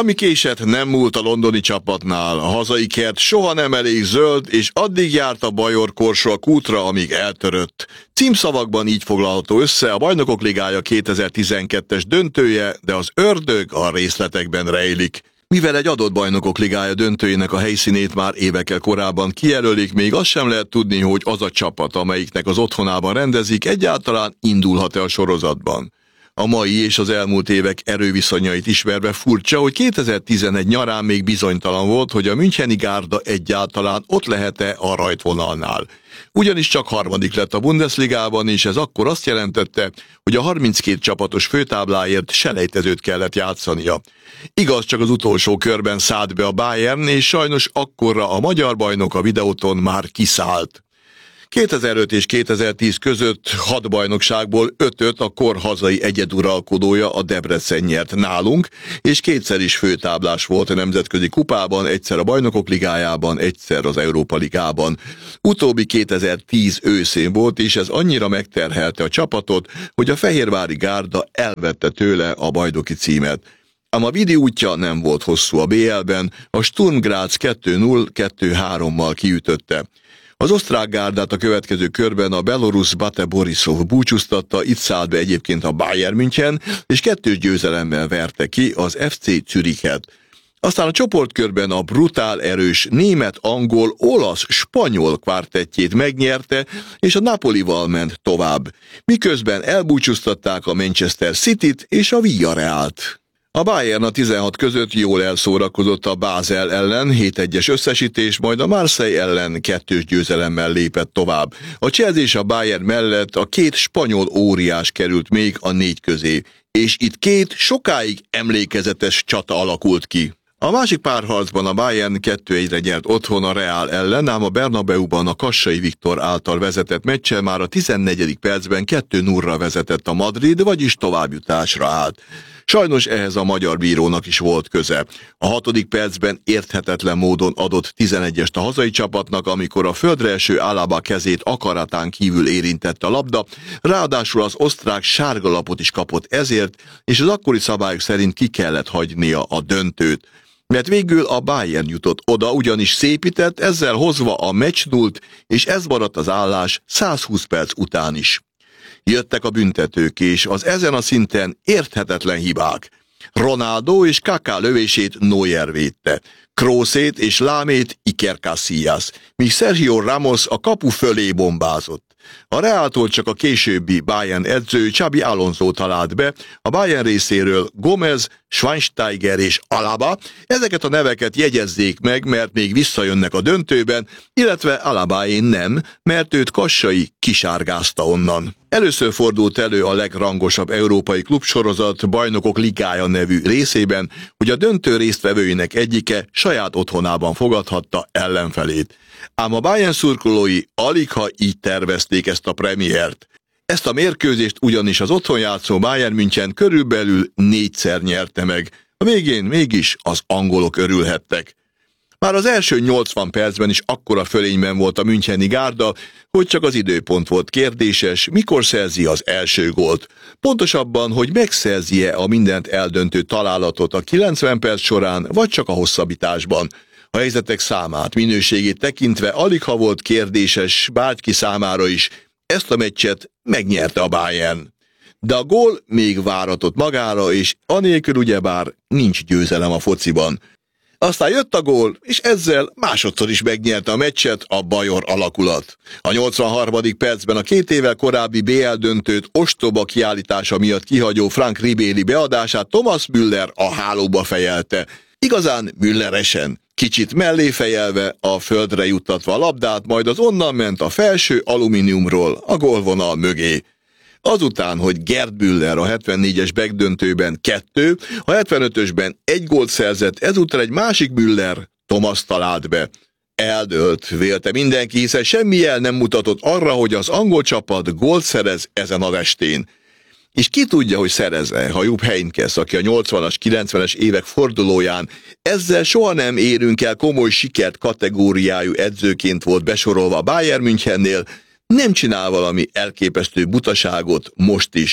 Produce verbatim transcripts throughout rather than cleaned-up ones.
Ami késett, nem múlt a londoni csapatnál, a hazai kert soha nem elég zöld, és addig járt a Bajor korsó a kútra, amíg eltörött. Címszavakban így foglalható össze a Bajnokok Ligája kétezer-tizenkettes döntője, de az ördög a részletekben rejlik. Mivel egy adott Bajnokok Ligája döntőjének a helyszínét már évekkel korábban kijelölik, még azt sem lehet tudni, hogy az a csapat, amelyiknek az otthonában rendezik, egyáltalán indulhat-e a sorozatban. A mai és az elmúlt évek erőviszonyait ismerve furcsa, hogy kétezer-tizenegy nyarán még bizonytalan volt, hogy a müncheni gárda egyáltalán ott lehet-e a rajtvonalnál. Ugyanis csak harmadik lett a Bundesligában, és ez akkor azt jelentette, hogy a harminckét csapatos főtábláért selejtezőt kellett játszania. Igaz, csak az utolsó körben szállt be a Bayern, és sajnos akkorra a magyar bajnok a Videóton már kiszállt. kétezer-öt és kétezer-tíz között hat bajnokságból ötöt a kor hazai egyeduralkodója, a Debrecen nyert nálunk, és kétszer is főtáblás volt a nemzetközi kupában, egyszer a Bajnokok Ligájában, egyszer az Európa Ligában. Utóbbi kétezer-tíz őszén volt, és ez annyira megterhelte a csapatot, hogy a fehérvári gárda elvette tőle a bajnoki címet. Ám a Vidi útja nem volt hosszú a bé el-ben, a Sturm Graz kettő null kettő hárommal kiütötte. Az osztrák gárdát a következő körben a belorusz Bate Borisov búcsúztatta, itt szállt be egyébként a Bayern München, és kettős győzelemmel verte ki az ef cé Zürichet. Aztán a csoportkörben a brutál erős német, angol, olasz, spanyol kvártettjét megnyerte, és a Napolival ment tovább, miközben elbúcsúztatták a Manchester Cityt és a Villarrealt. A Bayern a tizenhat között jól elszórakozott a Basel ellen, hét egyes összesítés, majd a Marseille ellen kettős győzelemmel lépett tovább. A Chelsea és a Bayern mellett a két spanyol óriás került még a négy közé, és itt két sokáig emlékezetes csata alakult ki. A másik párharcban a Bayern kettő egyre nyert otthon a Real ellen, ám a Bernabeuban a Kassai Viktor által vezetett meccsen már a tizennegyedik percben kettő nullra vezetett a Madrid, vagyis továbbjutásra állt. Sajnos ehhez a magyar bírónak is volt köze. A hatodik percben érthetetlen módon adott tizenegyest a hazai csapatnak, amikor a földre eső Alaba kezét akaratán kívül érintett a labda, ráadásul az osztrák sárga lapot is kapott ezért, és az akkori szabályok szerint ki kellett hagynia a döntőt. Mert végül a Bayern jutott oda, ugyanis szépített, ezzel hozva a meccs nullt, és ez maradt az állás százhúsz perc után is. Jöttek a büntetők, és az ezen a szinten érthetetlen hibák. Ronaldo és Kaká lövését Neuer védte, Kroosét és Lámét Iker Casillas, míg Sergio Ramos a kapu fölé bombázott. A Reáltól csak a későbbi Bayern edző Xabi Alonso talált be, a Bayern részéről Gomez, Schweinsteiger és Alaba. Ezeket a neveket jegyezzék meg, mert még visszajönnek a döntőben, illetve Alabáén nem, mert őt Kassai kisárgázta onnan. Először fordult elő a legrangosabb európai klubsorozat Bajnokok Ligája nevű részében, hogy a döntő résztvevőinek egyike saját otthonában fogadhatta ellenfelét. Ám a Bayern szurkolói aligha így tervezték ezt a premiért. Ezt a mérkőzést ugyanis az otthon játszó Bayern München körülbelül négyszer nyerte meg. A végén mégis az angolok örülhettek. Már az első nyolcvan percben is akkora fölényben volt a müncheni gárda, hogy csak az időpont volt kérdéses, mikor szerzi az első gólt. Pontosabban, hogy megszerzi-e a mindent eldöntő találatot a kilencven perc során, vagy csak a hosszabbításban. A helyzetek számát, minőségét tekintve aligha volt kérdéses bárki számára is, ezt a meccset megnyerte a Bayern. De a gól még váratott magára, és anélkül ugyebár nincs győzelem a fociban. Aztán jött a gól, és ezzel másodszor is megnyerte a meccset a bajor alakulat. A nyolcvanharmadik percben a két évvel korábbi bé el döntőt ostoba kiállítása miatt kihagyó Frank Ribéry beadását Thomas Müller a hálóba fejelte. Igazán Mülleresen, kicsit mellé fejelve, a földre juttatva a labdát, majd az onnan ment a felső alumíniumról a gólvonal mögé. Azután, hogy Gerd Müller a hetvennégyes begdöntőben kettő, a hetvenötösben egy gólt szerzett, ezúttal egy másik Müller, Thomas talált be. Eldőlt, vélte mindenki, hiszen semmi jel nem mutatott arra, hogy az angol csapat gólt szerez ezen az estén. És ki tudja, hogy szerez-e, ha Jupp Heynckes, aki a nyolcvanas, kilencvenes évek fordulóján ezzel soha nem érünk el komoly sikert kategóriájú edzőként volt besorolva a Bayern Münchennél, nem csinál valami elképesztő butaságot most is.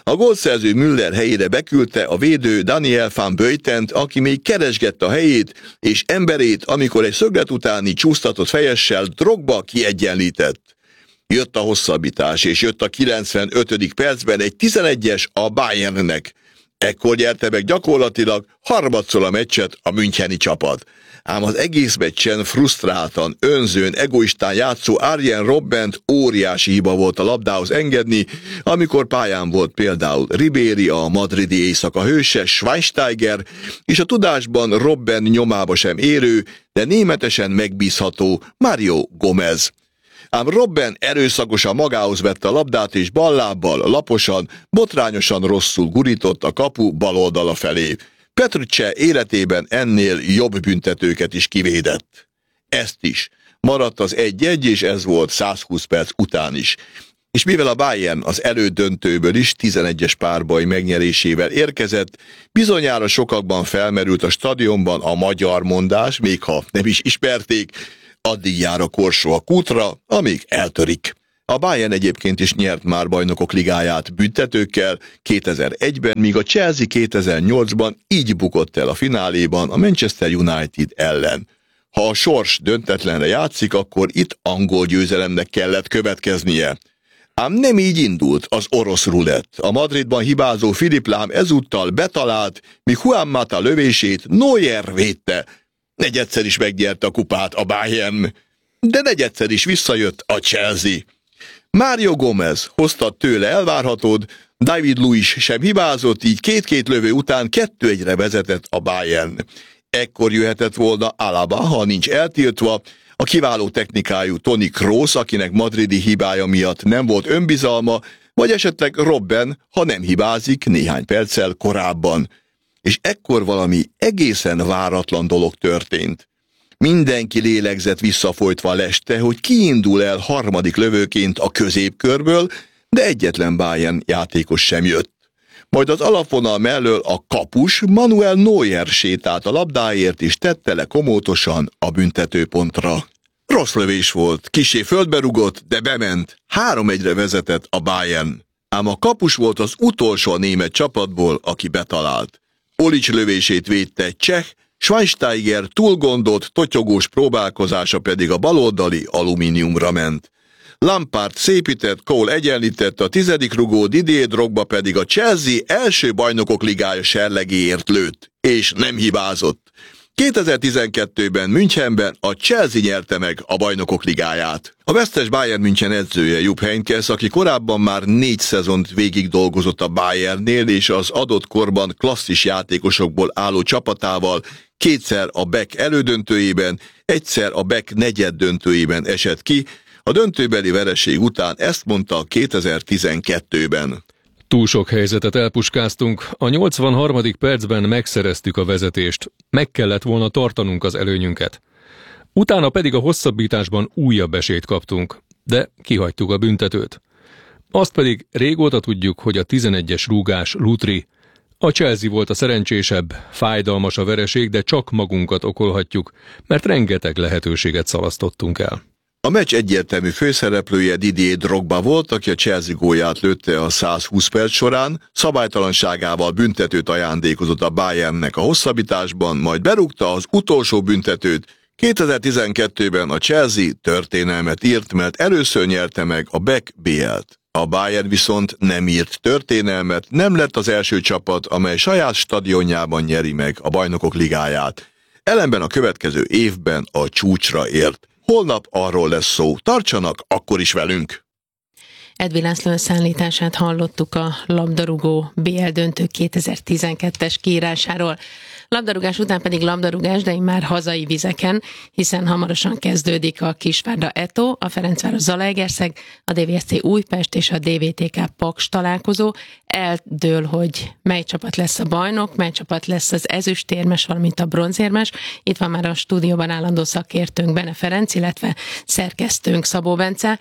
A gólszerző Müller helyére beküldte a védő Daniel van Buytent, aki még keresgette a helyét és emberét, amikor egy szöglet utáni csúsztatott fejessel Drogba kiegyenlített. Jött a hosszabbítás, és jött a kilencvenötödik percben egy tizenegyes a Bayernnek. Ekkor nyerte meg gyakorlatilag harmadszor a meccset a müncheni csapat. Ám az egész meccsen frusztráltan, önzőn, egoistán játszó Arjen Robbent óriási hiba volt a labdához engedni, amikor pályán volt például Ribéry, a madridi éjszaka hőse, Schweinsteiger, és a tudásban Robben nyomába sem érő, de németesen megbízható Mario Gomez. Ám Robben erőszakosan magához vette a labdát, és ballábbal, laposan, botrányosan rosszul gurított a kapu bal oldala felé. Petrucce életében ennél jobb büntetőket is kivédett. Ezt is. Maradt az egy-egy, és ez volt százhúsz perc után is. És mivel a Bayern az elődöntőből is tizenegyes párbaj megnyerésével érkezett, bizonyára sokakban felmerült a stadionban a magyar mondás, még ha nem is ismerték, addig jár a korsó a kútra, amíg eltörik. A Bayern egyébként is nyert már Bajnokok Ligáját büntetőkkel kétezer-egyben, míg a Chelsea kétezer-nyolcban így bukott el a fináléban a Manchester United ellen. Ha a sors döntetlenre játszik, akkor itt angol győzelemnek kellett következnie. Ám nem így indult az orosz rulett. A Madridban hibázó Philipp Lahm ezúttal betalált, míg Juan Mata lövését Neuer védte. Negyedszer is megnyerte a kupát a Bayern, de negyedszer is visszajött a Chelsea. Mario Gomez hozta tőle elvárhatód, David Luiz sem hibázott, így két-két lövő után kettő egyre vezetett a Bayern. Ekkor jöhetett volna Alaba, ha nincs eltiltva, a kiváló technikájú Toni Kroos, akinek madridi hibája miatt nem volt önbizalma, vagy esetleg Robben, ha nem hibázik néhány perccel korábban. És ekkor valami egészen váratlan dolog történt. Mindenki lélegzett visszafolytva leste, hogy kiindul el harmadik lövőként a középkörből, de egyetlen Bayern játékos sem jött. Majd az alapvonal mellől a kapus Manuel Neuer sétált a labdáért, és tette le komótosan a büntetőpontra. Rossz lövés volt, kissé földbe rugott, de bement, három egyre vezetett a Bayern. Ám a kapus volt az utolsó a német csapatból, aki betalált. Olic lövését védte egy cseh, Schweinsteiger túlgondolt, totyogós próbálkozása pedig a baloldali alumíniumra ment. Lampard szépített, Cole egyenlített, a tizedik rugó Didier Drogba pedig a Chelsea első Bajnokok Ligája serlegéért lőtt, és nem hibázott. kétezer-tizenkettőben Münchenben a Chelsea nyerte meg a Bajnokok Ligáját. A vesztes Bayern München edzője Jupp Heynckes, aki korábban már négy szezont végig dolgozott a Bayernnél, és az adott korban klasszis játékosokból álló csapatával kétszer a Beck elődöntőjében, egyszer a Beck negyed döntőjében esett ki, a döntőbeli vereség után ezt mondta kétezer-tizenkettőben. Túl sok helyzetet elpuskáztunk, a nyolcvanharmadik percben megszereztük a vezetést, meg kellett volna tartanunk az előnyünket. Utána pedig a hosszabbításban újabb esélyt kaptunk, de kihagytuk a büntetőt. Azt pedig régóta tudjuk, hogy a tizenegyes rúgás lutri. A Chelsea volt a szerencsésebb, fájdalmas a vereség, de csak magunkat okolhatjuk, mert rengeteg lehetőséget szalasztottunk el. A meccs egyértelmű főszereplője Didier Drogba volt, aki a Chelsea gólját lőtte a százhúsz perc során, szabálytalanságával büntetőt ajándékozott a Bayernnek a hosszabbításban, majd berúgta az utolsó büntetőt. kétezer-tizenkettőben a Chelsea történelmet írt, mert először nyerte meg a Beck bé el-t. A Bayern viszont nem írt történelmet, nem lett az első csapat, amely saját stadionjában nyeri meg a Bajnokok Ligáját. Ellenben a következő évben a csúcsra ért. Holnap arról lesz szó. Tartsanak akkor is velünk! Edvi László összeállítását hallottuk a labdarúgó bé el döntő kétezer-tizenkettes kiírásáról. Labdarúgás után pedig labdarúgás, de már hazai vizeken, hiszen hamarosan kezdődik a Kisvárda Eto, a Ferencváros Zalaegerszeg, a dé vé es cé Újpest és a dé vé té ká Paks találkozó. Eldől, hogy mely csapat lesz a bajnok, mely csapat lesz az ezüstérmes, valamint a bronzérmes. Itt van már a stúdióban állandó szakértőnk Bene Ferenc, illetve szerkesztőnk Szabó Bence.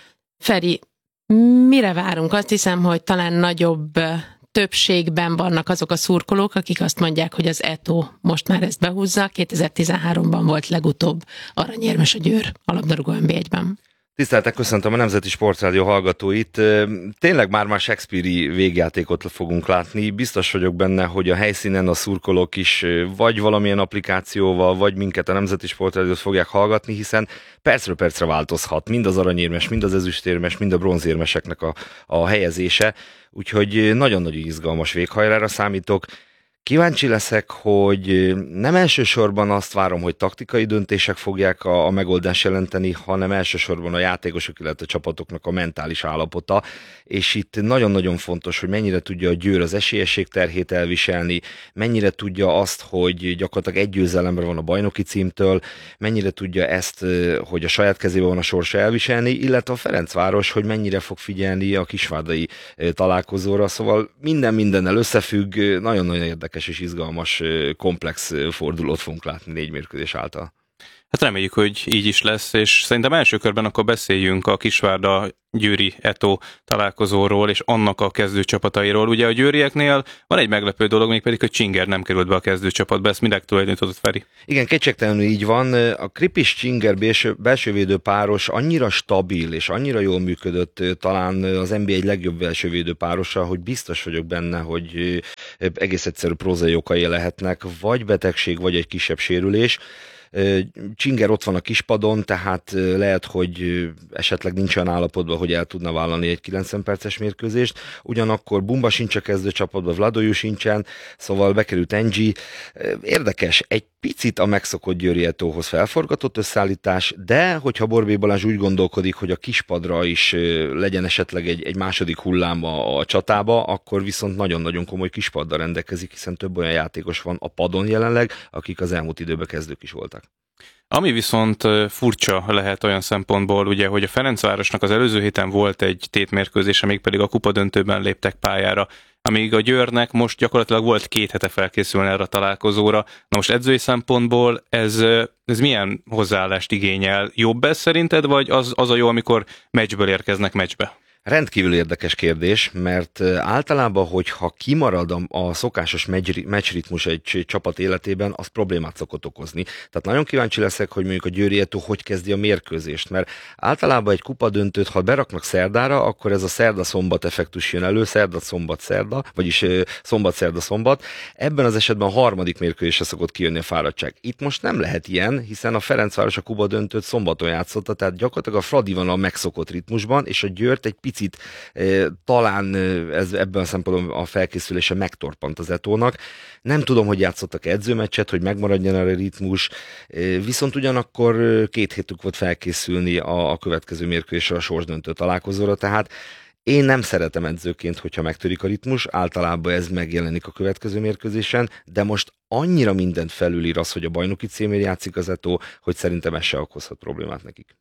Feri, mire várunk? Azt hiszem, hogy talán nagyobb többségben vannak azok a szurkolók, akik azt mondják, hogy az Eto most már ezt behúzza. kétezer-tizenháromban volt legutóbb aranyérmes a Győr a labdarúgó en bé egyben. Tiszteltek, köszöntöm a Nemzeti Sportrádió hallgatóit. Tényleg már-már Shakespeare-i végjátékot fogunk látni. Biztos vagyok benne, hogy a helyszínen a szurkolók is vagy valamilyen applikációval, vagy minket a Nemzeti Sportrádiót fogják hallgatni, hiszen percről percre változhat. Mind az aranyérmes, mind az ezüstérmes, mind a bronzérmeseknek a, a helyezése. Úgyhogy nagyon-nagyon izgalmas véghajrára számítok. Kíváncsi leszek, hogy nem elsősorban azt várom, hogy taktikai döntések fogják a, a megoldást jelenteni, hanem elsősorban a játékosok, illetve a csapatoknak a mentális állapota, és itt nagyon-nagyon fontos, hogy mennyire tudja a Győr az esélyesség terhét elviselni, mennyire tudja azt, hogy gyakorlatilag egy győzelemre van a bajnoki címtől, mennyire tudja ezt, hogy a saját kezében van a sorsa elviselni, illetve a Ferencváros, hogy mennyire fog figyelni a kisvárdai találkozóra, szóval minden mindennel összefügg, nagyon-nagyon érdekes és izgalmas, komplex fordulót fogunk látni négy mérkőzés által. Hát reméljük, hogy így is lesz, és szerintem első körben akkor beszéljünk a Kisvárda Győri Eto találkozóról és annak a kezdőcsapatairól. Ugye a győrieknél van egy meglepő dolog, mégpedig, hogy Csinger nem került be a kezdőcsapatba, ezt mindek tulajdonította Feri. Igen, kétségtelenül így van. A Kripis Csinger belső, belsővédő páros annyira stabil és annyira jól működött, talán az en bé á egy legjobb belsővédő párosa, hogy biztos vagyok benne, hogy egész egyszerű prózai okai lehetnek, vagy betegség, vagy egy kisebb sérülés. Csinger ott van a kispadon, tehát lehet, hogy esetleg nincs olyan állapotban, hogy el tudna vállalni egy kilencven perces mérkőzést. Ugyanakkor Bumba sincs a kezdőcsapatban, Vladojú sincsen, szóval bekerült Engi. Érdekes, egy picit a megszokott Győri Etóhoz felforgatott összeállítás, de hogyha Borbély Balázs úgy gondolkodik, hogy a kispadra is legyen esetleg egy, egy második hullám a, a csatába, akkor viszont nagyon-nagyon komoly kispaddal rendelkezik, hiszen több olyan játékos van a padon jelenleg, akik az elmúlt időben kezdők is voltak. Ami viszont furcsa lehet olyan szempontból, ugye, hogy a Ferencvárosnak az előző héten volt egy tétmérkőzése, még pedig a kupadöntőben léptek pályára, amíg a Győrnek most gyakorlatilag volt két hete felkészülni erre a találkozóra. Na most edzői szempontból ez, ez milyen hozzáállást igényel? Jobb ez szerinted, vagy az, az a jó, amikor meccsből érkeznek meccsbe? Rendkívül érdekes kérdés, mert általában, hogyha kimarad a, a szokásos meccsritmus egy csapat életében, az problémát szokott okozni. Tehát nagyon kíváncsi leszek, hogy mondjuk a Győri Etó hogy kezdi a mérkőzést, mert általában egy kupadöntőt, ha beraknak szerdára, akkor ez a szerda-szombat effektus jön elő, szerda-szombat-szerda, vagyis szombat-szerda-szombat. Ebben az esetben a harmadik mérkőzésre szokott kijönni a fáradtság. Itt most nem lehet ilyen, hiszen a Ferencváros a kupadöntőt szombaton játszotta, tehát gyakorlatilag a Fradi van a megszokott ritmusban, és a Győrt egy picit e, talán ez, ebben a szempontból a felkészülése megtorpant az Etónak. Nem tudom, hogy játszottak edzőmeccset, hogy megmaradjon a ritmus, e, viszont ugyanakkor két hétük volt felkészülni a, a következő mérkőzésre, a sorsdöntő találkozóra, tehát én nem szeretem edzőként, hogyha megtörik a ritmus, általában ez megjelenik a következő mérkőzésen, de most annyira mindent felülír az, hogy a bajnoki címért játszik az Etó, hogy szerintem ez se okozhat problémát nekik.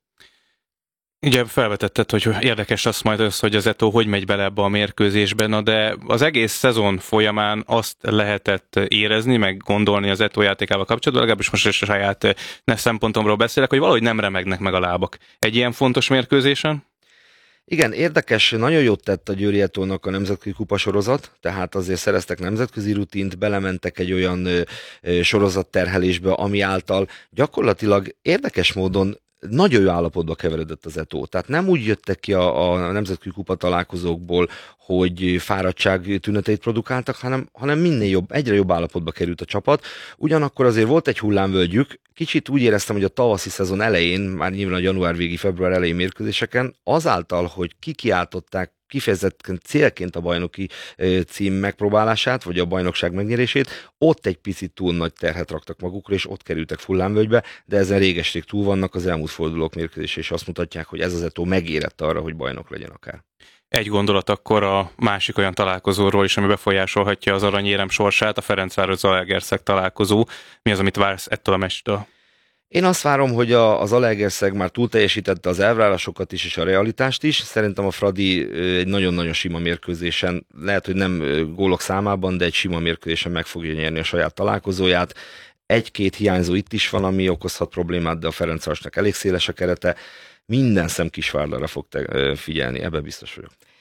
Ugye felvetetted, hogy érdekes lesz majd az, hogy az Etó hogy megy bele ebbe a mérkőzésbe, na de az egész szezon folyamán azt lehetett érezni, meg gondolni az Etó játékával kapcsolatban, legalábbis most is a saját szempontomról beszélek, hogy valahogy nem remegnek meg a lábak. Egy ilyen fontos mérkőzésen? Igen, érdekes, nagyon jót tett a Győri Etónak a nemzetközi kupasorozat, tehát azért szereztek nemzetközi rutint, belementek egy olyan ö, ö, sorozatterhelésbe, ami által gyakorlatilag érdekes módon nagyon jó állapotba keveredett az Etó. Tehát nem úgy jöttek ki a, a nemzetközi kupa találkozókból, hogy fáradtság tüneteit produkáltak, hanem, hanem minél jobb, egyre jobb állapotba került a csapat. Ugyanakkor azért volt egy hullámvölgyük, kicsit úgy éreztem, hogy a tavaszi szezon elején, már nyilván a január végi, február elején mérkőzéseken, azáltal, hogy kikiáltották kifejezetten célként a bajnoki cím megpróbálását, vagy a bajnokság megnyerését, ott egy picit túl nagy terhet raktak magukra, és ott kerültek fullámvölgybe, de ezen réges-rég túl vannak, az elmúlt fordulók mérkőzése, és azt mutatják, hogy ez az Etó megérett arra, hogy bajnok legyen akár. Egy gondolat akkor a másik olyan találkozóról is, ami befolyásolhatja az aranyérem sorsát, a Ferencváros-Zalaegerszeg találkozó. Mi az, amit vársz ettől a meccstől? Én azt várom, hogy a, az Zalaegerszeg már túl teljesítette az elvárásokat is, és a realitást is. Szerintem a Fradi egy nagyon-nagyon sima mérkőzésen, lehet, hogy nem gólok számában, de egy sima mérkőzésen meg fogja nyerni a saját találkozóját. Egy-két hiányzó itt is van, ami okozhat problémát, de a Ferencvárosnak elég széles a kerete. Minden szem Kisvárdára fog te, figyelni, ebben biztos vagyok.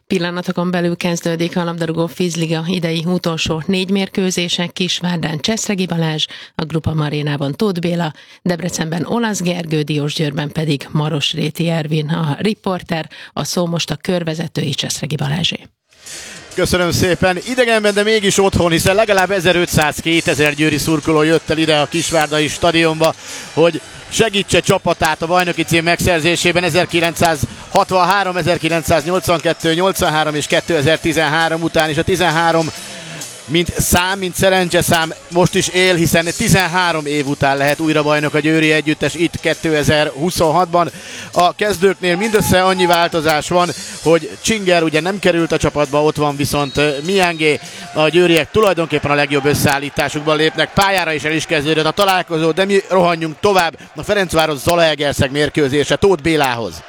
Pillanatokon belül kezdődik a labdarúgó Fizliga idei utolsó négy mérkőzése. Kisvárdán Cseszregi Balázs, a Grupama Arénában Tóth Béla, Debrecenben Olasz Gergő, Diósgyőrben pedig Marosréti Ervin a riporter, a szó most a körvezetői Cseszregi Balázsé. Köszönöm szépen. Idegenben, de mégis otthon, hiszen legalább ezerötszáz-kétezer győri szurkoló jött el ide a Kisvárdai stadionba, hogy segítse csapatát a bajnoki cím megszerzésében ezerkilencszázhatvanhárom, ezerkilencszáznyolcvankettő, nyolcvanhárom és kétezer-tizenhárom után, és a tizenhárom mint szám, mint szerencseszám most is él, hiszen tizenhárom év után lehet újra bajnok a győri együttes itt kétezer-huszonhatban. A kezdőknél mindössze annyi változás van, hogy Csinger ugye nem került a csapatba, ott van viszont Miángé. A győriek tulajdonképpen a legjobb összeállításukban lépnek pályára, és el is kezdődött a találkozó, de mi rohanjunk tovább a Ferencváros-Zalaegerszeg mérkőzése Tóth Bélához.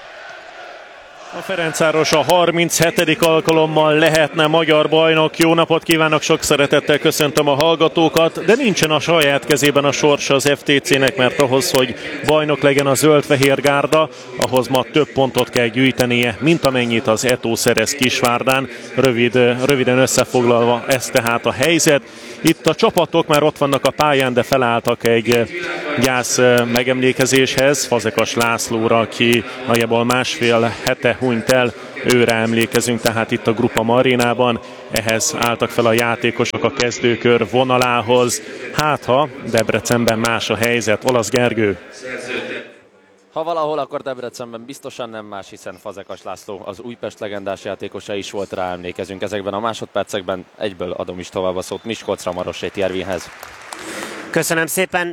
A Ferencváros a harminchetedik alkalommal lehetne magyar bajnok. Jó napot kívánok, sok szeretettel köszöntöm a hallgatókat, de nincsen a saját kezében a sorsa az ef té cének, mert ahhoz, hogy bajnok legyen a zöld-fehér gárda, ahhoz ma több pontot kell gyűjtenie, mint amennyit az Eto szerez Kisvárdán. Rövid, röviden összefoglalva ez tehát a helyzet. Itt a csapatok már ott vannak a pályán, de felálltak egy gyász megemlékezéshez. Fazekas Lászlóra, aki nagyjából másfél hete hunyt el, őre emlékezünk tehát itt a Grupama Arénában. Ehhez álltak fel a játékosok a kezdőkör vonalához. Hát ha Debrecenben más a helyzet, Olasz Gergő. Ha valahol, akkor Debrecenben biztosan nem más, hiszen Fazekas László az Újpest legendás játékosa is volt, rá emlékezünk ezekben a másodpercekben. Egyből adom is tovább a szót Miskolcra, Marosréti Ervinhez. Köszönöm szépen.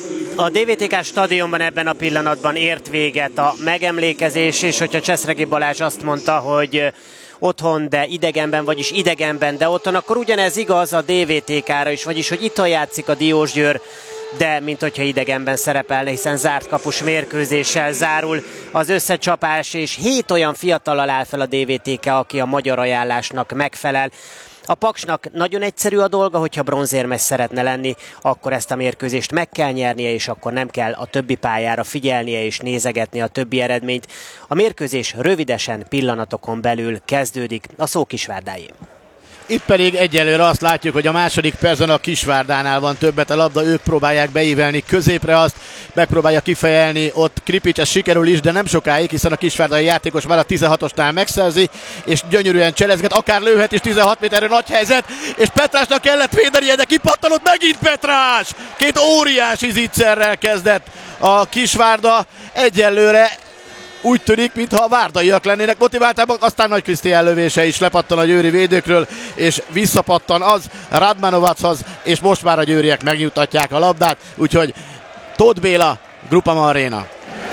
A dé vé té ká stadionban ebben a pillanatban ért véget a megemlékezés, és hogyha Cseszregi Balázs azt mondta, hogy otthon, de idegenben, vagyis idegenben, de otthon, akkor ugyanez igaz a dé vé té ká-ra is, vagyis hogy itthon játszik a Diósgyőr, de mint hogyha idegenben szerepelne, hiszen zárt kapus mérkőzéssel zárul az összecsapás, és hét olyan fiatallal áll fel a dé vé té ká, aki a magyar ajánlásnak megfelel. A Paksnak nagyon egyszerű a dolga, hogyha bronzérmes szeretne lenni, akkor ezt a mérkőzést meg kell nyernie, és akkor nem kell a többi pályára figyelnie és nézegetni a többi eredményt. A mérkőzés rövidesen, pillanatokon belül kezdődik, a szó Kisvárdáé. Itt pedig egyelőre azt látjuk, hogy a második percben a Kisvárdánál van többet a labda, ők próbálják beívelni középre, azt megpróbálja kifejelni ott Kripics, ez sikerül is, de nem sokáig, hiszen a kisvárdai játékos már a tizenhatosnál megszerzi, és gyönyörűen cselezget, akár lőhet is, tizenhat méterre nagy helyzet, és Petrásnak kellett védenie, de kipattanott megint Petrás! Két óriási zicserrel kezdett a Kisvárda, egyelőre úgy tűnik, mintha a várdaiak lennének motiváltabbak, aztán Nagy Krisztián lövése is lepattan a győri védőkről, és visszapattan az Radmanovachoz, és most már a győriek megnyugtatják a labdát, úgyhogy Tóth Béla, Grupama Aréna.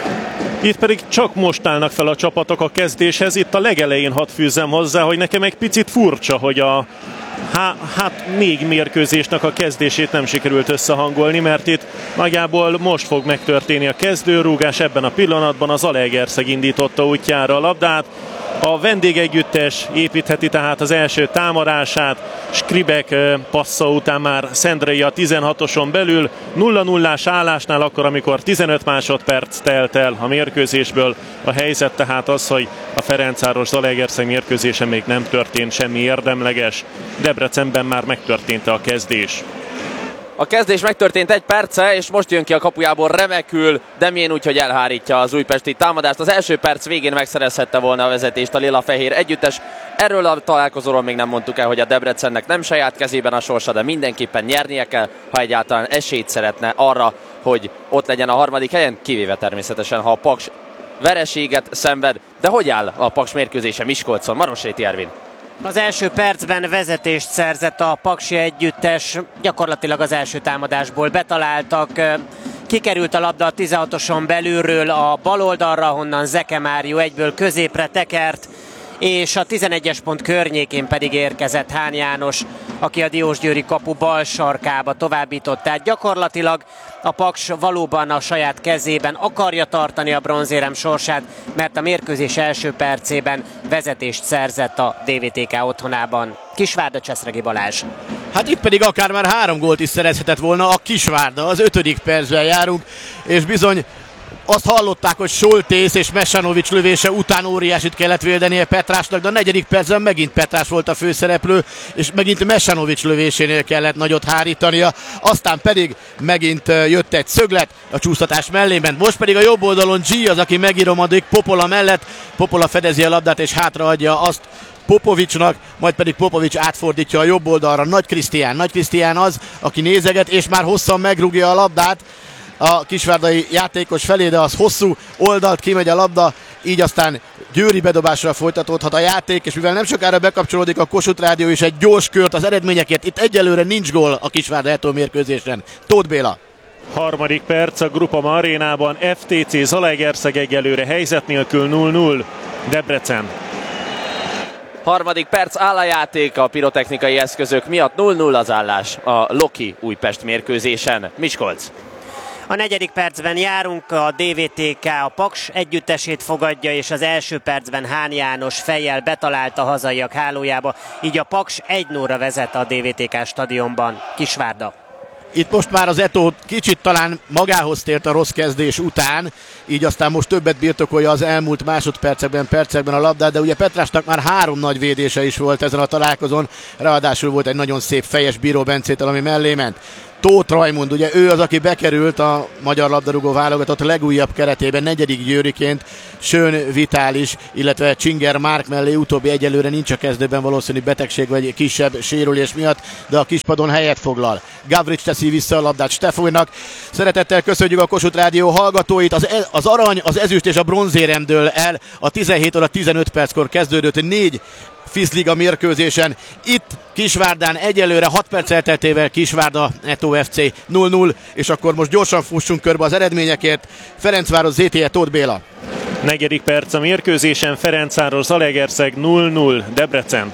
Itt pedig csak most állnak fel a csapatok a kezdéshez, itt a legelején hadd fűzzem hozzá, hogy nekem egy picit furcsa, hogy a Há, hát négy mérkőzésnek a kezdését nem sikerült összehangolni, mert itt nagyjából most fog megtörténni a kezdőrúgás, ebben a pillanatban az Zalaegerszeg indította útjára a labdát. A vendégegyüttes építheti tehát az első támadását, Skribek passza után már Szendrei a tizenhatoson belül, nulla nullás állásnál akkor, amikor tizenöt másodperc telt el a mérkőzésből. A helyzet tehát az, hogy a Ferencváros Zalaegerszeg mérkőzésen még nem történt semmi érdemleges. Debrecenben már megtörtént a kezdés. A kezdés megtörtént egy perce, és most jön ki a kapujából remekül Demjén, úgyhogy elhárítja az újpesti támadást. Az első perc végén megszerezhette volna a vezetést a lila-fehér együttes. Erről a találkozóról még nem mondtuk el, hogy a Debrecennek nem saját kezében a sorsa, de mindenképpen nyernie kell, ha egyáltalán esélyt szeretne arra, hogy ott legyen a harmadik helyen, kivéve természetesen, ha a Paks vereséget szenved. De hogy áll a Paks mérkőzése Miskolcon? Marosréti Ervin. Az első percben vezetést szerzett a paksi együttes, gyakorlatilag az első támadásból betaláltak. Kikerült a labda a tizenhatoson belülről a bal oldalra, honnan Zeke Mário egyből középre tekert, és a tizenegyes pont környékén pedig érkezett Hán János, aki a diósgyőri kapu bal sarkába továbbított. Tehát gyakorlatilag a Paks valóban a saját kezében akarja tartani a bronzérem sorsát, mert a mérkőzés első percében vezetést szerzett a dé vé té ká otthonában. Kisvárda, Cseszregi Balázs. Hát itt pedig akár már három gólt is szerezhetett volna a Kisvárda, az ötödik percben járunk, és bizony Azt hallották, hogy Soltész és Mesanovics lövése után óriásit kellett védenie Petrásnak, de a negyedik percben megint Petrás volt a főszereplő, és megint Mesanovics lövésénél kellett nagyot hárítania. Aztán pedig megint jött egy szöglet a csúsztatás mellé ment. Most pedig a jobb oldalon G az, aki megiromadik Popola mellett. Popola fedezi a labdát és hátraadja azt Popovicsnak, majd pedig Popovics átfordítja a jobb oldalra. Nagy Krisztián. Nagy Krisztián az, aki nézeget, és már hosszan megrúgja a labdát a kisvárdai játékos felé, de az hosszú oldalt kimegy a labda, így aztán győri bedobásra folytatódhat a játék, és mivel nem sokára bekapcsolódik a Kossuth Rádió is egy gyors kört az eredményekért, itt egyelőre nincs gól a Kisvárda Eto mérkőzésen. Tóth Béla. Harmadik perc a Grupama arénában, ef té cé Zalaegerszeg egyelőre helyzet nélkül null null. Debrecen. Harmadik perc áll a játék a pirotechnikai eszközök miatt, null null az állás a Loki Újpest mérkőzésen. Miskolc. A negyedik percben járunk, a dé vé té ká a Paks együttesét fogadja, és az első percben Hán János fejjel betalált a hazaiak hálójába, így a Paks egy nullra vezet a dé vé té ká stadionban. Kisvárda. Itt most már az Eto kicsit talán magához tért a rossz kezdés után, így aztán most többet birtokolja az elmúlt másodpercekben, percekben a labdát, de ugye Petrásnak már három nagy védése is volt ezen a találkozón, ráadásul volt egy nagyon szép fejes Bíró Bencétől, ami mellé ment. Tóth Rajmund, ugye ő az, aki bekerült a magyar labdarúgó válogatott legújabb keretében, negyedik győriként, Schön Vitális, illetve Csinger Márk mellé, utóbbi egyelőre nincs a kezdőben, valószínű betegség vagy kisebb sérülés miatt, de a kispadon helyet foglal. Gavrics teszi vissza a labdát Stefolynak. Szeretettel köszönjük a Kossuth Rádió hallgatóit, az, e- az arany, az ezüst és a bronzérem dől el, a tizenhét óra tizenöt perckor kezdődött négy Fizliga mérkőzésen. Itt Kisvárdán egyelőre hat perc elteltével Kisvárda Eto ef cé null null, és akkor most gyorsan fussunk körbe az eredményekért. Ferencváros zé té e, Tóth Béla. Negyedik perc a mérkőzésen, Ferencváros Zalaegerszeg null null. Debrecen.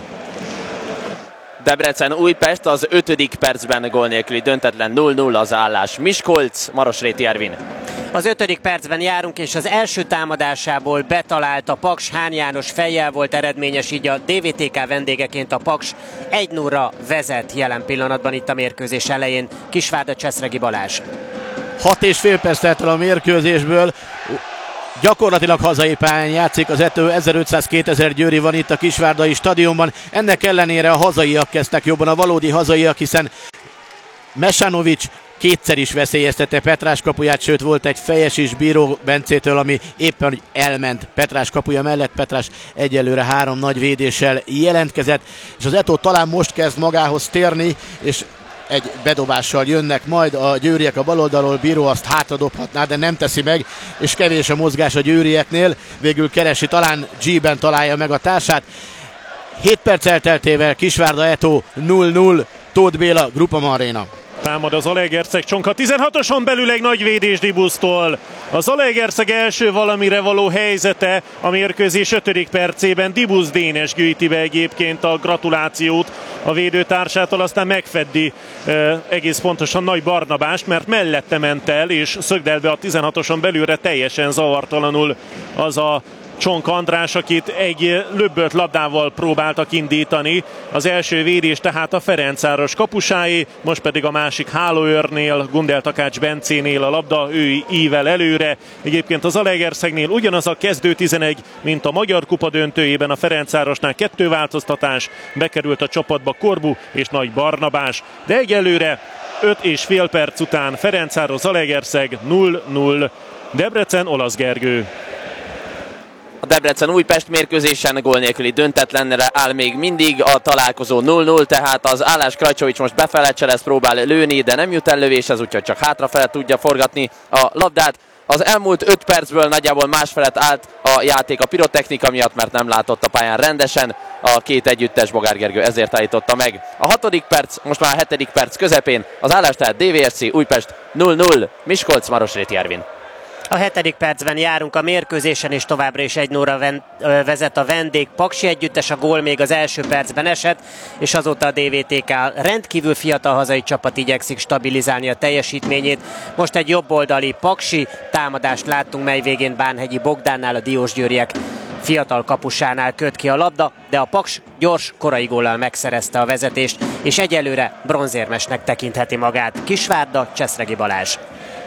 Debrecen Újpest az ötödik percben gól nélküli döntetlen null null az állás. Miskolc, Marosréti Ervin. Az ötödik percben járunk, és az első támadásából betalált a Paks, Hán János fejjel volt eredményes, így a dé vé té ká vendégeként a Paks egy nullra vezet jelen pillanatban itt a mérkőzés elején. Kisvárda, Cseszregi Balázs. Hat és fél perc telt el a mérkőzésből. Gyakorlatilag hazai pályán játszik az Eto, ezerötszáz-kétezer győri van itt a Kisvárdai stadionban. Ennek ellenére a hazaiak kezdtek jobban, a valódi hazaiak, hiszen Mesanovics kétszer is veszélyeztette Petrás kapuját, sőt volt egy fejes is Bíró Bencétől, ami éppen elment Petrás kapuja mellett. Petrás egyelőre három nagy védéssel jelentkezett, és az Eto talán most kezd magához térni, és egy bedobással jönnek majd a győriek a baloldalról, Bíró azt hátradobhatná, de nem teszi meg, és kevés a mozgás a győrieknél, végül keresi, talán G-ben találja meg a társát. hét perc elteltével Kisvárda Eto null null, Tóth Béla, Grupama Aréna. Támad az Zalaegerszeg csonka, tizenhatoson belül egy nagy védés Dibusztól. A Zalaegerszeg első valamire való helyzete a mérkőzés ötödik percében. Dibusz Dénes gyűjti be egyébként a gratulációt a védőtársától, aztán megfeddi e, egész pontosan Nagy Barnabást, mert mellette ment el, és szögdel be a tizenhatoson belülre teljesen zavartalanul az a Csonka András, akit egy löbbölt labdával próbáltak indítani. Az első védés tehát a Ferencváros kapusáé, most pedig a másik hálóőrnél, Gundel Takács Bencénél a labda, ő ível előre. Egyébként az Zalaegerszegnél ugyanaz a kezdő tizenegy, mint a Magyar Kupa döntőjében, a Ferencvárosnál kettő változtatás, bekerült a csapatba Korbu és Nagy Barnabás, de egyelőre öt és fél perc után Ferencváros Zalaegerszeg null null. Debrecen, Olasz Gergő. A Debrecen Újpest mérkőzésen gól nélküli döntetlenre áll még mindig a találkozó null null, tehát az állás Krajcsovics most befele cselez, próbál lőni, de nem jut el lövéshez, úgyhogy csak hátrafele tudja forgatni a labdát. Az elmúlt öt percből nagyjából másfelet állt a játék a pirotechnika miatt, mert nem látott a pályán rendesen. A két együttes Bogár Gergő ezért állította meg. A hatodik perc, most már a hetedik perc közepén az állás tehát dé vé es cé Újpest null null, Miskolc, Marosréti Ervin. A hetedik percben járunk a mérkőzésen, és továbbra is egy nullra vezet a vendég. Paksi együttes, a gól még az első percben esett, és azóta a dé vé té ká rendkívül fiatal hazai csapat igyekszik stabilizálni a teljesítményét. Most egy jobboldali Paksi támadást láttunk, mely végén Bánhegyi Bogdánnál, a diósgyőriek fiatal kapusánál köt ki a labda, de a Paks gyors, korai góllal megszerezte a vezetést, és egyelőre bronzérmesnek tekintheti magát. Kisvárda, Cseszregi Balázs.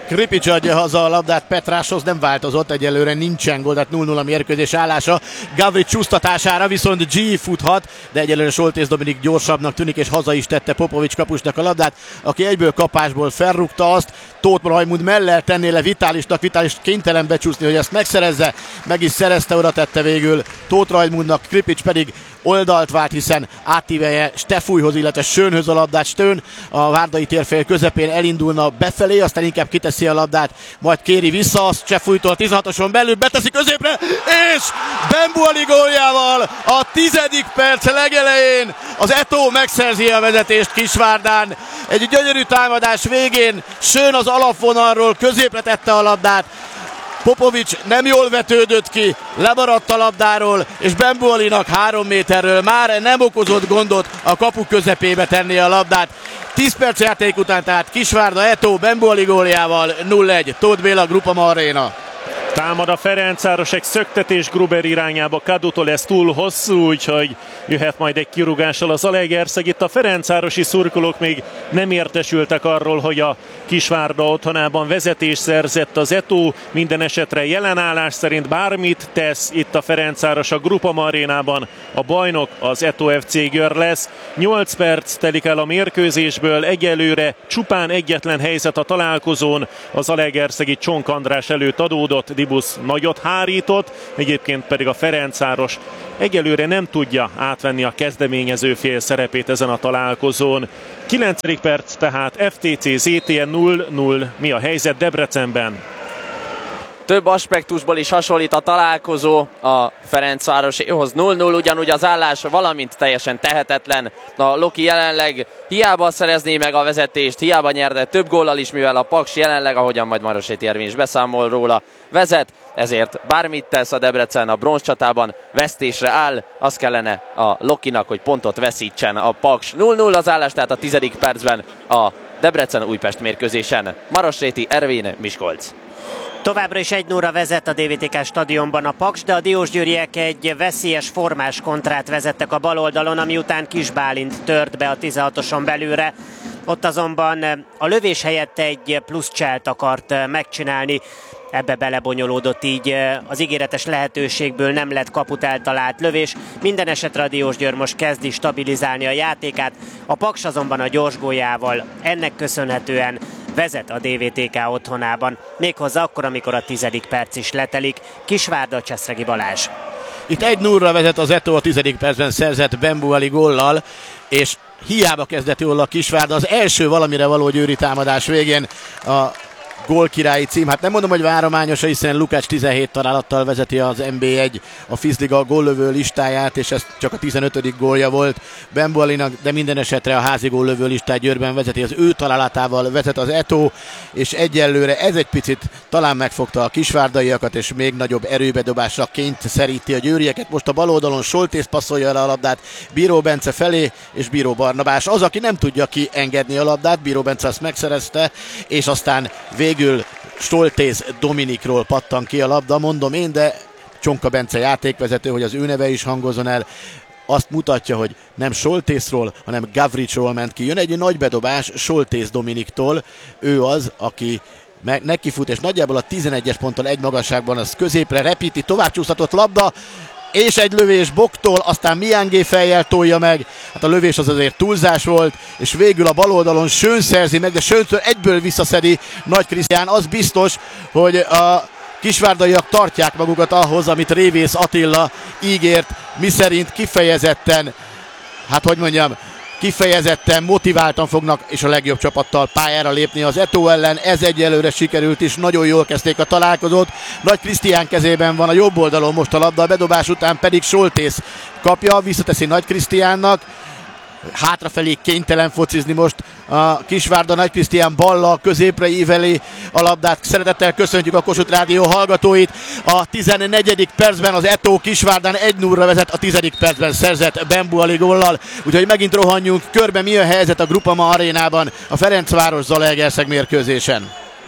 Kripics adja haza a labdát Petráshoz, nem változott, egyelőre nincsen gól, tehát nulla nulla mérkőzés állása. Gavric csúsztatására viszont G futhat, de egyelőre Soltész Dominik gyorsabbnak tűnik, és haza is tette Popovics kapusnak a labdát, aki egyből kapásból felrúgta azt. Tóth Rajmund mellel tenné le Vitálisnak, Vitális kénytelen becsúszni, hogy ezt megszerezze, meg is szerezte, oda tette végül Tóth Rajmundnak, Kripics pedig oldalt vált, hiszen átívelje Stefújhoz, illetve Schönhöz a labdát. Stön a Várdai térfél közepén elindulna befelé, aztán inkább kiteszi a labdát, majd kéri vissza, azt Stefújtól tizenhatoson belül beteszi középre, és Bembuali góljával a tizedik perc legelején az Eto'o megszerzi a vezetést Kisvárdán. Egy gyönyörű támadás végén Schön az alapvonalról középre tette a labdát, Popovics nem jól vetődött ki, lemaradt a labdáról, és Bembualinak három méterről már nem okozott gondot a kapu közepébe tenni a labdát. tíz perc játék után tehát Kisvárda Eto'o Bembuali góljával nulla egy. Tóth Béla, Groupama Arena. Támad a Ferencváros, egy szöktetés Gruber irányába, Kadutól ez túl hosszú, úgyhogy jöhet majd egy kirúgással az Zalaegerszeg. Itt a ferencvárosi szurkolók még nem értesültek arról, hogy a Kisvárda otthonában vezetés szerzett az Eto'o. Minden esetre jelenállás szerint bármit tesz itt a Ferencváros a Groupama Arénában, a bajnok az Eto'o ef cé Győr lesz. nyolc perc telik el a mérkőzésből, egyelőre csupán egyetlen helyzet a találkozón, az Zalaegerszegi Csonk András előtt adódott, Dibusz nagyot hárított, egyébként pedig a Ferencváros egyelőre nem tudja átvenni a kezdeményező fél szerepét ezen a találkozón. kilencedik perc tehát, ef té cé zé té en nulla nulla. Mi a helyzet Debrecenben? Több aspektusból is hasonlít a találkozó a Ferencvároshoz. nulla nulla ugyanúgy az állás, valamint teljesen tehetetlen. A Loki jelenleg hiába szerezné meg a vezetést, hiába nyerte több góllal is, mivel a Paks jelenleg, ahogyan majd Maroséti Ervin is beszámol róla, vezet, ezért bármit tesz a Debrecen a bronzcsatában, vesztésre áll, az kellene a Lokinak, hogy pontot veszítsen a Paks. nulla nulla az állás, tehát a tizedik percben a Debrecen-Újpest mérkőzésen. Maroséti Ervin, Miskolc. Továbbra is egy nulla vezet a dé vé té ká stadionban a Paks, de a diósgyőriek egy veszélyes formás kontrát vezettek a bal oldalon, ami után Kis Bálint tört be a tizenhatoson belülre. Ott azonban a lövés helyett egy plusz cselt akart megcsinálni, ebbe belebonyolódott, így az ígéretes lehetőségből nem lett kaput eltalált lövés. Minden esetre a Diósgyőr most kezdi stabilizálni a játékát, a Paks azonban a gyors góljával ennek köszönhetően vezet a dé vé té ká otthonában, méghozzá akkor, amikor a tizedik perc is letelik. Kisvárda, Cseszregi Balázs. Itt egy nulla vezet az Eto'o a tizedik percben szerzett Bembuali góllal, és hiába kezdett jól a Kisvárda, az első valamire való győri támadás végén a gólkirályi cím. Hát nem mondom, hogy várományos, hiszen Lukács tizenhét találattal vezeti az en bé egy a Fizliga góllövő listáját, és ez csak a tizenötödik gólja volt Bembualinak, de minden esetre a házi góllövő listát Győrben vezeti, az ő találatával vezet az Eto'o, és egyelőre ez egy picit talán megfogta a kisvárdaiakat, és még nagyobb erőbedobásra kényszeríti a győrieket. Most a bal oldalon Soltész passzolja le a labdát Bíró Bence felé, és Bíró Barnabás az, aki nem tudja kiengedni a labdát. Bíró Bence azt megszerezte, és aztán végül Soltész Dominikról pattan ki a labda, mondom én, de Csonka Bence játékvezető, hogy az ő neve is hangozon el, azt mutatja, hogy nem Soltészról, hanem Gavricról ment ki. Jön egy nagy bedobás Soltész Dominiktól, ő az, aki meg neki fut, és nagyjából a tizenegyes ponttal egy magasságban az középre repíti, tovább csúszhatott labda, és egy lövés Boktól, aztán Miangé fejjel tolja meg, hát a lövés az azért túlzás volt, és végül a bal oldalon Schön szerzi meg, de Schöntől egyből visszaszedi Nagy Krisztián. Az biztos, hogy a kisvárdaiak tartják magukat ahhoz, amit Révész Attila ígért, miszerint kifejezetten, hát hogy mondjam, kifejezetten motiváltan fognak és a legjobb csapattal pályára lépni az Eto'o ellen. Ez egyelőre sikerült is, nagyon jól kezdték a találkozót. Nagy Krisztián kezében van a jobb oldalon most a labda, a bedobás után pedig Soltész kapja, visszateszi Nagy Krisztiánnak. Hátrafelé kénytelen focizni most a Kisvárda, Nagy Krisztián balla középre íveli a labdát. Szeretettel köszöntjük a Kossuth Rádió hallgatóit. A tizennegyedik percben az Eto'o Kisvárdán egy nulla vezet, a tizedik percben szerzett Bembuali góllal. Úgyhogy megint rohanjunk körbe, mi a helyzet a Groupama Arénában a Ferencváros Zalaegerszeg mérkőzésen.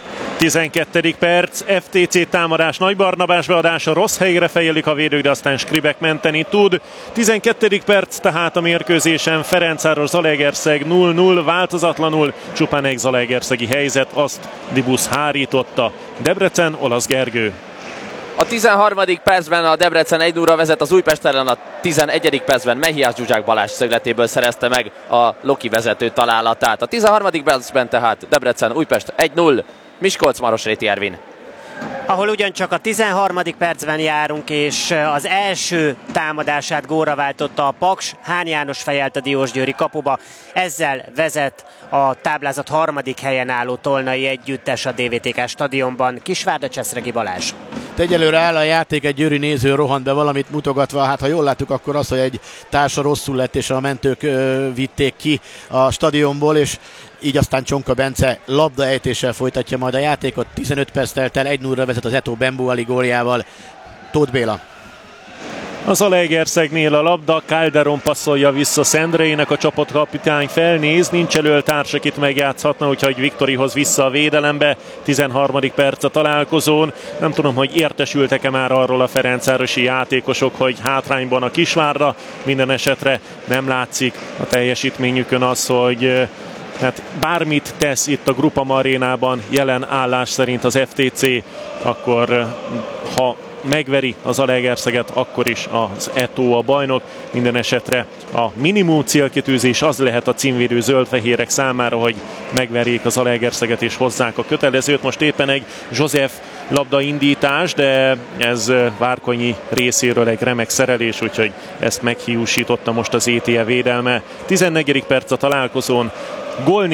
tizenkettedik perc, ef té cé támadás, Nagy Barnabás beadása, rossz helyre fejelik a védők, de aztán Skribek menteni tud. tizenkettedik perc tehát a mérkőzésen, Ferencváros Zalaegerszeg nulla nulla, változatlanul, csupán egy zalaegerszegi helyzet, azt Dibusz hárította. Debrecen, Olasz Gergő. A tizenharmadik percben a Debrecen egy nulla vezet, az Újpest ellen a tizenegyedik percben Mehiás Zsuzsák Balázs szögletéből szerezte meg a Loki vezető találatát. A tizenharmadik percben tehát Debrecen Újpest egy nulla, Miskolc Marosréti Ervin. Ahol ugyancsak a tizenharmadik percben járunk, és az első támadását gólra váltotta a Paks, Hán János fejelte a Diósgyőri kapuba, ezzel vezet a táblázat harmadik helyen álló Tolnai együttes a dé vé té ká stadionban. Kisvárda, Cseszregi Balázs. Egyelőre áll a játék, egy győri néző rohant be valamit mutogatva, hát ha jól láttuk, akkor az, hogy egy társa rosszul lett, és a mentők ö, vitték ki a stadionból, és így aztán Csonka Bence labdaejtéssel folytatja majd a játékot. tizenöt perc telt el, egy nulla vezet az Eto Bembuali góljával. Tóth Béla. A Zalaegerszegnél a labda, Calderon passzolja vissza Szendrének, a csapatkapitány felnéz, nincs elől társ, akit megjátszhatna, úgyhogy Viktorihoz vissza a védelembe. tizenharmadik perc a találkozón. Nem tudom, hogy értesültek-e már arról a ferencvárosi játékosok, hogy hátrányban a Kisvárda. Minden esetre nem látszik a teljesítményükön az, hogy hát bármit tesz itt a Groupama arénában jelen állás szerint az ef té cé, akkor ha megveri az Zalaegerszeget, akkor is az Eto a bajnok. Minden esetre a minimum célkitűzés az lehet a címvédő zöldfehérek számára, hogy megverjék az Zalaegerszeget és hozzák a kötelezőt. Most éppen egy József labdaindítás, de ez Várkonyi részéről egy remek szerelés, úgyhogy ezt meghiúsította most az é té e védelme. tizennegyedik perc a találkozón, gól